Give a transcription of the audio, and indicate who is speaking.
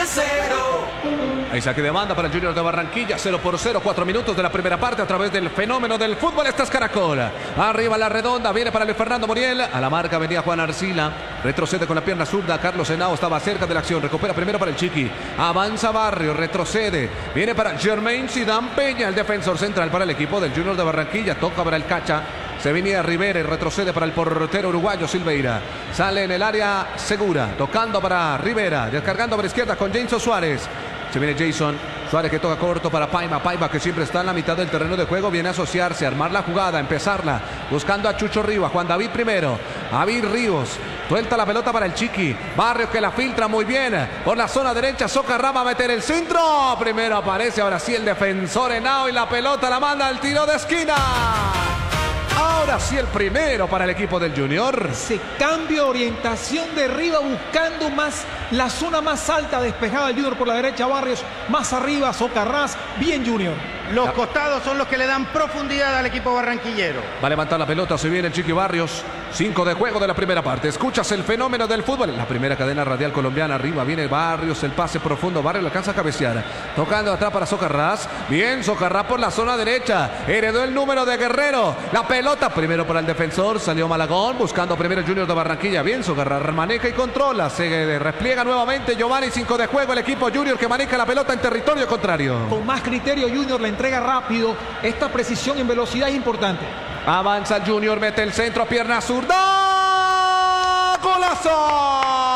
Speaker 1: Hay saque de banda para el Junior de Barranquilla, 0-0, 4 minutos de la primera parte a través del fenómeno del fútbol. Esta es Caracol. Arriba la redonda, viene para Luis Fernando Muriel. A la marca venía Juan Arcila. Retrocede con la pierna zurda. Carlos Henao estaba cerca de la acción. Recupera primero para el Chiqui. Avanza Barrio, retrocede. Viene para Germain Zidane Peña, el defensor central para el equipo del Junior de Barranquilla. Toca para el Cacha. Se venía Rivera y retrocede para el portero uruguayo Silveira. Sale en el área segura. Tocando para Rivera. Descargando para izquierda con Jason Suárez. Se viene Jason Suárez que toca corto para Paiva. Paiva que siempre está en la mitad del terreno de juego. Viene a asociarse, a armar la jugada, a empezarla. Buscando a Chucho Rivas. Juan David primero. David Ríos. Suelta la pelota para el Chiqui. Barrios que la filtra muy bien. Por la zona derecha. Socarrá va a meter el centro. Primero aparece ahora sí el defensor Henao. Y la pelota la manda al tiro de esquina. Ahora sí el primero para el equipo del Junior.
Speaker 2: Se cambio de orientación de arriba buscando más la zona más alta despejada del Junior por la derecha. Barrios más arriba, Socarrás. Bien Junior.
Speaker 3: Los costados son los que le dan profundidad al equipo barranquillero.
Speaker 1: Va a levantar la pelota, se viene el Chiqui Barrios. 5 de juego de la primera parte. Escuchas el fenómeno del fútbol. La primera cadena radial colombiana. Arriba viene Barrios, el pase profundo. Barrios le alcanza a cabecear. Tocando atrás para Socarrás. Bien, Socarrás por la zona derecha. Heredó el número de Guerrero. La pelota primero para el defensor. Salió Malagón. Buscando primero el Junior de Barranquilla. Bien, Socarrás maneja y controla. Se repliega nuevamente Giovanni. 5 de juego. El equipo Junior que maneja la pelota en territorio contrario.
Speaker 2: Con más criterio Junior la entrega rápido. Esta precisión en velocidad es importante.
Speaker 1: Avanza el Junior, mete el centro, pierna zurda. ¡Golazo!